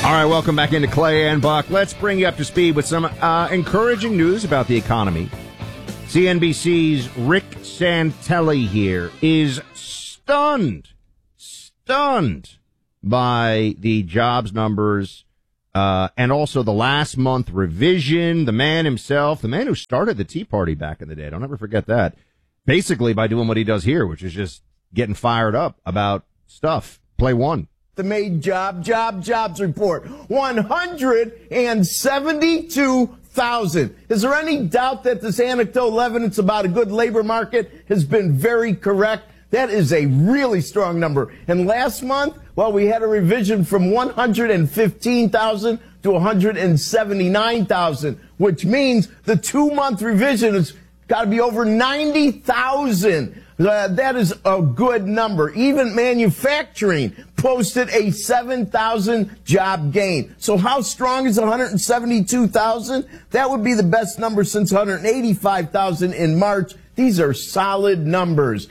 All right, welcome back into Clay and Buck. Let's bring you up to speed with some encouraging news about the economy. CNBC's Rick Santelli here is stunned by the jobs numbers and also the last month revision. The man himself, the man who started the Tea Party back in the day, don't ever forget that, basically by doing what he does here, which is just getting fired up about stuff. Play one. The May jobs report, 172,000. Is there any doubt that this anecdotal evidence about a good labor market has been very correct? That is a really strong number. And last month, well, we had a revision from 115,000 to 179,000, which means the 2-month revision has got to be over 90,000. That is a good number. Even manufacturing posted a 7,000 job gain. So how strong is 172,000? That would be the best number since 185,000 in March. These are solid numbers.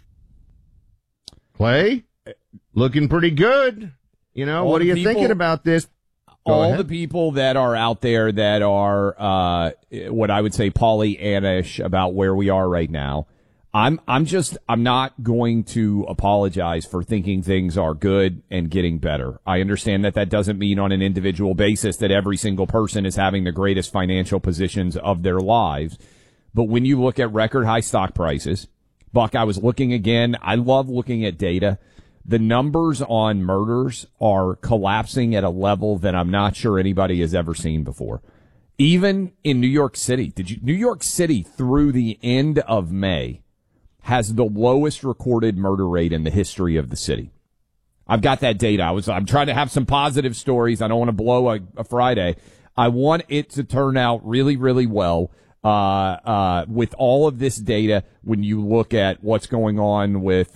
Clay, looking pretty good. You know, what are you thinking about this? All the people that are out there that are what I would say Pollyanna-ish about where we are right now, I'm not going to apologize for thinking things are good and getting better. I understand that doesn't mean on an individual basis that every single person is having the greatest financial positions of their lives. But when you look at record high stock prices, Buck, I was looking again. I love looking at data. The numbers on murders are collapsing at a level that I'm not sure anybody has ever seen before. Even in New York City, New York City through the end of May has the lowest recorded murder rate in the history of the city. I've got that data. I'm trying to have some positive stories. I don't want to blow a Friday. I want it to turn out really, really well. With all of this data, when you look at what's going on with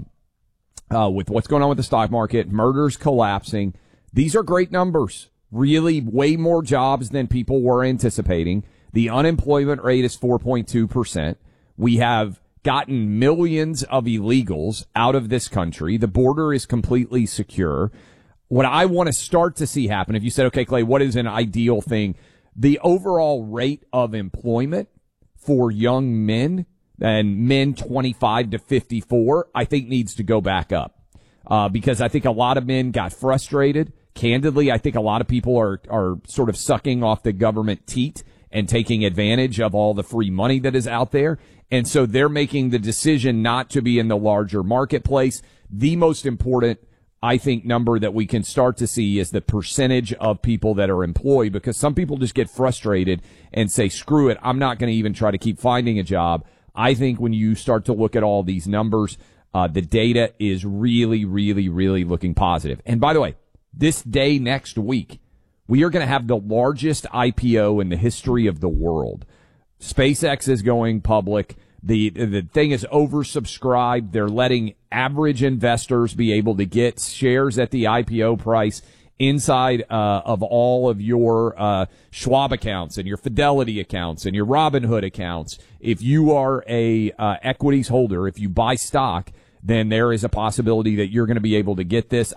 what's going on with the stock market, murders collapsing, these are great numbers. Really, way more jobs than people were anticipating. The unemployment rate is 4.2%. We have gotten millions of illegals out of this country. The border is completely secure. What I want to start to see happen, if you said, okay, Clay, what is an ideal thing? The overall rate of employment for young men and men 25 to 54, I think needs to go back up. Because I think a lot of men got frustrated. Candidly, I think a lot of people are sort of sucking off the government teat and taking advantage of all the free money that is out there. And so they're making the decision not to be in the larger marketplace. The most important, I think, number that we can start to see is the percentage of people that are employed, because some people just get frustrated and say, screw it, I'm not going to even try to keep finding a job. I think when you start to look at all these numbers, the data is really, really, really looking positive. And by the way, this day next week, we are going to have the largest IPO in the history of the world. SpaceX is going public. The thing is oversubscribed. They're letting average investors be able to get shares at the IPO price inside of all of your Schwab accounts and your Fidelity accounts and your Robinhood accounts. If you are a equities holder, if you buy stock, then there is a possibility that you're going to be able to get this.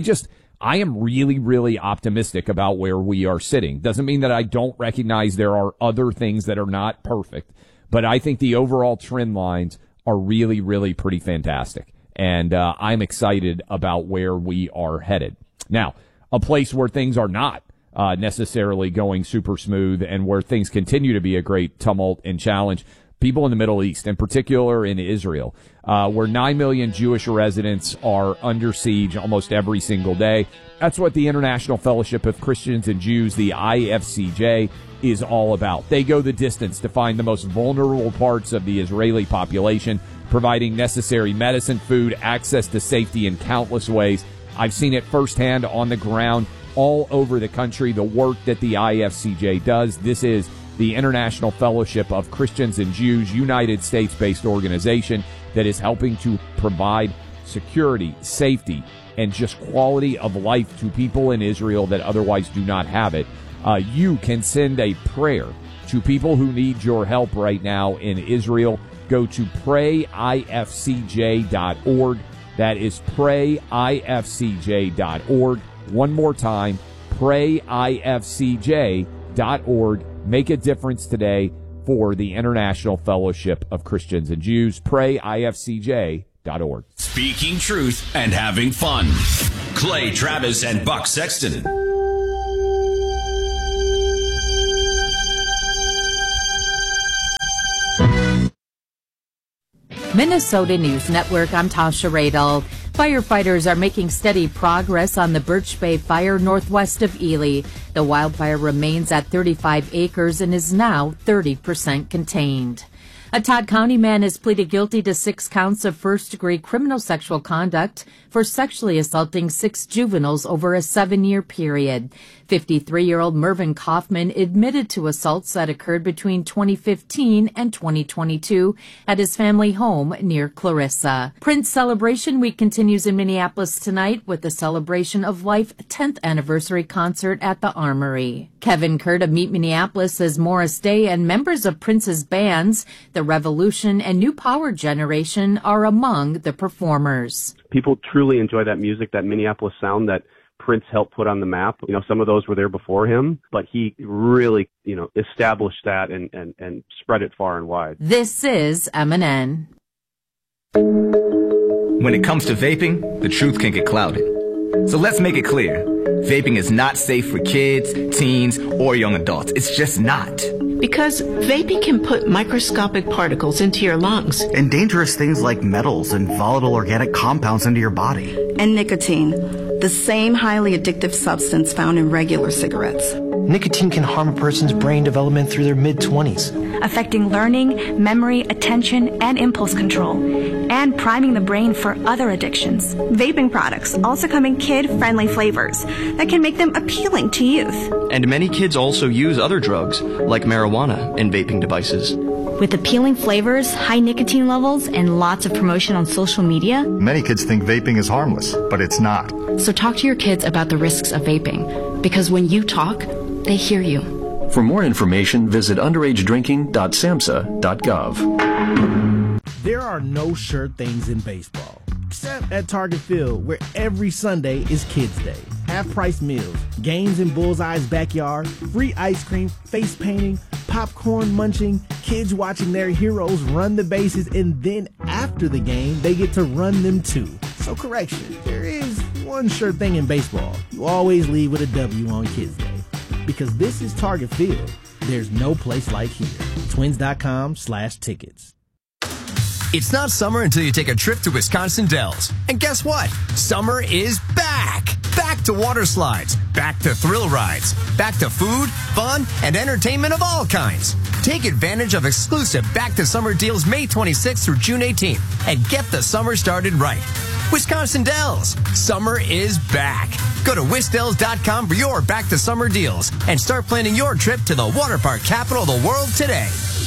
I am really, really optimistic about where we are sitting. Doesn't mean that I don't recognize there are other things that are not perfect, but I think the overall trend lines are really, really pretty fantastic. And I'm excited about where we are headed. Now, a place where things are not necessarily going super smooth and where things continue to be a great tumult and challenge, people in the Middle East, in particular in Israel, where 9 million Jewish residents are under siege almost every single day. That's what the International Fellowship of Christians and Jews, the IFCJ, is all about. They go the distance to find the most vulnerable parts of the Israeli population, providing necessary medicine, food, access to safety in countless ways. I've seen it firsthand on the ground all over the country, the work that the IFCJ does. This is the International Fellowship of Christians and Jews, United States-based organization that is helping to provide security, safety, and just quality of life to people in Israel that otherwise do not have it. You can send a prayer to people who need your help right now in Israel. Go to prayifcj.org. That is prayifcj.org. One more time, PrayIFCJ.org. Make a difference today for the International Fellowship of Christians and Jews. PrayIFCJ.org. Speaking truth and having fun. Clay Travis and Buck Sexton. Minnesota News Network, I'm Tasha Radel. Firefighters are making steady progress on the Birch Bay fire northwest of Ely. The wildfire remains at 35 acres and is now 30% contained. A Todd County man has pleaded guilty to 6 counts of first-degree criminal sexual conduct for sexually assaulting 6 juveniles over a 7-year period. 53-year-old Mervyn Kaufman admitted to assaults that occurred between 2015 and 2022 at his family home near Clarissa. Prince Celebration Week continues in Minneapolis tonight with the Celebration of Life 10th anniversary concert at the Armory. Kevin Kurt of Meet Minneapolis says Morris Day and members of Prince's bands, The Revolution and New Power Generation, are among the performers. People truly enjoy that music, that Minneapolis sound that Prince helped put on the map. You know, some of those were there before him, but he really, established that and spread it far and wide. This is MNN. When it comes to vaping, the truth can get clouded. So let's make it clear. Vaping is not safe for kids, teens, or young adults. It's just not. Because vaping can put microscopic particles into your lungs. And dangerous things like metals and volatile organic compounds into your body. And nicotine, the same highly addictive substance found in regular cigarettes. Nicotine can harm a person's brain development through their mid-20s. Affecting learning, memory, attention, and impulse control, and priming the brain for other addictions. Vaping products also come in kid-friendly flavors that can make them appealing to youth. And many kids also use other drugs, like marijuana, in vaping devices. With appealing flavors, high nicotine levels, and lots of promotion on social media, many kids think vaping is harmless, but it's not. So talk to your kids about the risks of vaping, because when you talk, they hear you. For more information, visit underagedrinking.samhsa.gov. There are no sure things in baseball, except at Target Field, where every Sunday is Kids Day. Half-price meals, games in Bullseye's backyard, free ice cream, face painting, popcorn munching, kids watching their heroes run the bases, and then after the game, they get to run them too. So correction, there is one sure thing in baseball. You always leave with a W on Kids Day. Because this is Target Field, there's no place like here. Twins.com/tickets. It's not summer until you take a trip to Wisconsin Dells. And guess what? Summer is back! Back to water slides, back to thrill rides, back to food, fun, and entertainment of all kinds. Take advantage of exclusive Back to Summer deals May 26th through June 18th and get the summer started right. Wisconsin Dells, summer is back. Go to wisdells.com for your Back to Summer deals and start planning your trip to the water park capital of the world today.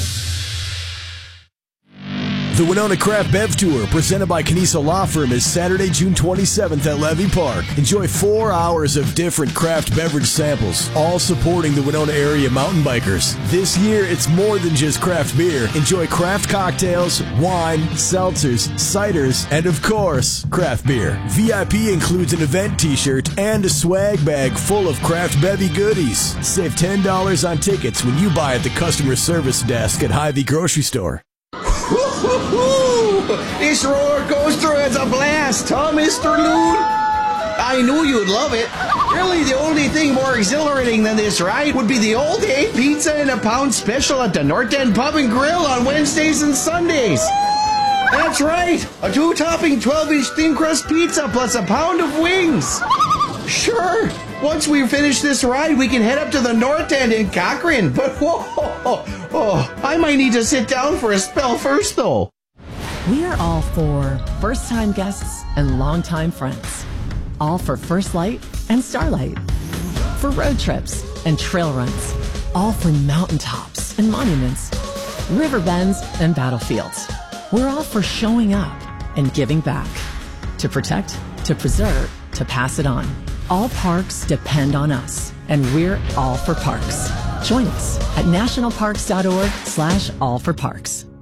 The Winona Craft Bev Tour, presented by Caniso Law Firm, is Saturday, June 27th at Levy Park. Enjoy 4 hours of different craft beverage samples, all supporting the Winona area mountain bikers. This year, it's more than just craft beer. Enjoy craft cocktails, wine, seltzers, ciders, and of course, craft beer. VIP includes an event t-shirt and a swag bag full of craft bevy goodies. Save $10 on tickets when you buy at the customer service desk at Hy-Vee Grocery Store. This roller coaster is a blast, huh, Mr. Loon? I knew you'd love it. Really, the only thing more exhilarating than this ride would be the All Day Pizza and a Pound special at the North End Pub and Grill on Wednesdays and Sundays. That's right, a 2-topping 12-inch thin crust pizza plus a pound of wings. Sure, once we finish this ride, we can head up to the North End in Cochrane. But I might need to sit down for a spell first, though. We are all for first-time guests and longtime friends. All for First Light and Starlight. For road trips and trail runs. All for mountaintops and monuments. River bends and battlefields. We're all for showing up and giving back. To protect, to preserve, to pass it on. All parks depend on us, and we're all for parks. Join us at nationalparks.org/allforparks.